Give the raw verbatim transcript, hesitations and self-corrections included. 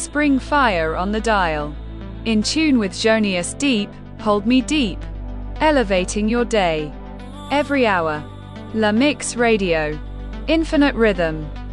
spring fire on the dial. In tune with Jonius Deep, hold me deep. Elevating your day. Every hour. La Mix Radio. Infinite rhythm.